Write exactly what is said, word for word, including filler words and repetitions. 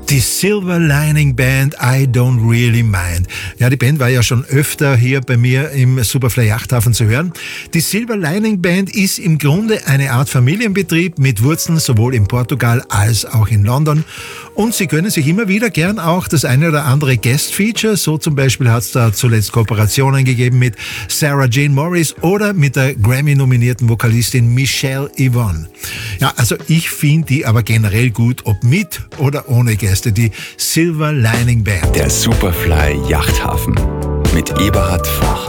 Die Silver Lining Band, I Don't Really Mind. Ja, die Band war ja schon öfter hier bei mir im Superfly Yachthafen zu hören. Die Silver Lining Band ist im Grunde eine Art Familienbetrieb mit Wurzeln sowohl in Portugal als auch in London. Und sie gönnen sich immer wieder gern auch das eine oder andere Guest-Feature. So zum Beispiel hat es da zuletzt Kooperationen gegeben mit Sarah Jane Morris oder mit der Grammy-nominierten Vokalistin Michelle Yvonne. Ja, also ich finde die aber generell gut, ob mit oder ohne Gäste. Die Silver Lining Band. Der Superfly Yachthafen mit Eberhard Facher.